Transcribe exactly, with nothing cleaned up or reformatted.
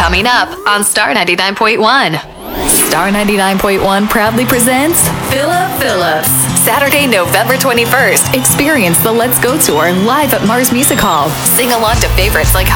Coming up on Star ninety-nine point one. Star ninety-nine point one proudly presents Philip Phillips. Saturday, November twenty-first. Experience the Let's Go Tour live at Mars Music Hall. Sing along to favorites like